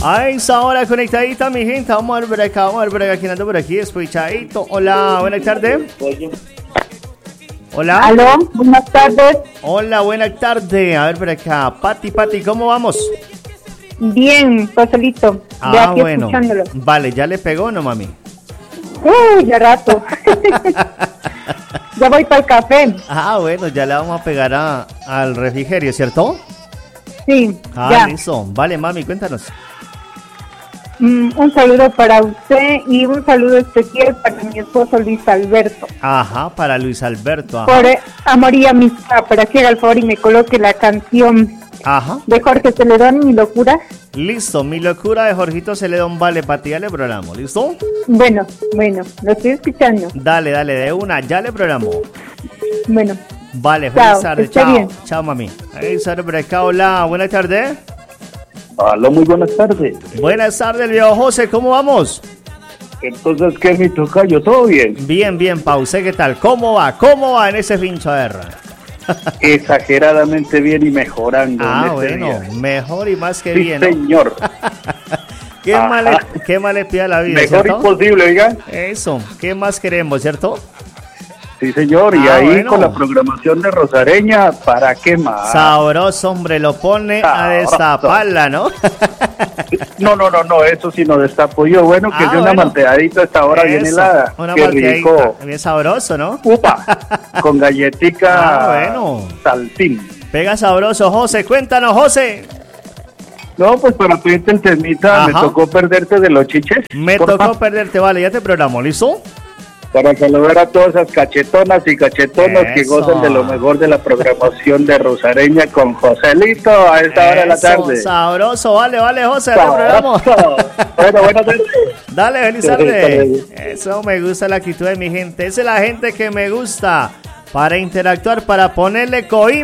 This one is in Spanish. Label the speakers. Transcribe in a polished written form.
Speaker 1: A esa hora conectadita, mi gente. Vamos a ver por acá, quién anda por aquí, escuchadito. Hola, buenas tardes. Hola.
Speaker 2: Aló, buenas tardes.
Speaker 1: Hola, buenas tardes. A ver por acá. Pati, ¿cómo vamos?
Speaker 2: Bien, Joselito. De aquí
Speaker 1: bueno.
Speaker 2: Escuchándolo.
Speaker 1: Vale, ¿ya le pegó o no, mami?
Speaker 2: Ya rato. Ya voy para el café.
Speaker 1: Bueno, ya le vamos a pegar al refrigerio, ¿cierto?
Speaker 2: Sí, ya.
Speaker 1: Listo. Vale, mami, cuéntanos.
Speaker 2: Un saludo para usted y un saludo especial para mi esposo Luis Alberto.
Speaker 1: Para Luis Alberto.
Speaker 2: Por amor y amistad, para que haga el favor y me coloque la canción de Jorge Celedón, Mi Locura.
Speaker 1: Listo, Mi Locura de Jorgito Celedón, vale, para ti, ya le programo, ¿listo?
Speaker 2: Bueno, lo estoy escuchando.
Speaker 1: Dale, de una, ya le programo.
Speaker 2: Bueno.
Speaker 1: Vale, feliz tarde, chao, mami. Ahí sale por acá, hola, buenas tardes.
Speaker 3: Aló, muy buenas tardes.
Speaker 1: Buenas tardes, viejo José, ¿cómo vamos?
Speaker 3: Entonces, ¿qué mi tocayo? ¿Todo bien?
Speaker 1: Bien, Pause, ¿qué tal? ¿Cómo va en ese pincho de R?
Speaker 3: Exageradamente bien y mejorando.
Speaker 1: Bueno, día. Mejor y más que
Speaker 3: sí,
Speaker 1: bien,
Speaker 3: ¿no? Señor.
Speaker 1: ¿Qué mal le pide la vida,
Speaker 3: mejor
Speaker 1: ¿cierto?
Speaker 3: Imposible, oigan.
Speaker 1: Eso, ¿qué más queremos, cierto?
Speaker 3: Sí, señor, y ahí con la programación de Rosareña, ¿para qué más?
Speaker 1: Sabroso, hombre, lo pone a destaparla, ¿no?
Speaker 3: No, eso sí no destapo yo. Bueno, que es una malteadita a esta hora bien helada.
Speaker 1: Una
Speaker 3: qué rico.
Speaker 1: Bien sabroso, ¿no?
Speaker 3: Upa, con galletica saltín.
Speaker 1: Pega sabroso, José, cuéntanos, José.
Speaker 3: No, pues para pedirte el temita, me tocó perderte de los chiches.
Speaker 1: Me tocó perderte, vale, ya te programo, ¿listo?
Speaker 3: Para saludar a todas esas cachetonas y cachetonos que gozan de lo mejor de la programación de Rosareña con Joselito a esta hora de la tarde.
Speaker 1: Sabroso, vale, José, te programo.
Speaker 3: Bueno, buenas tardes.
Speaker 1: Dale, feliz tarde. Eso me gusta la actitud de mi gente. Esa es la gente que me gusta para interactuar, para ponerle coí.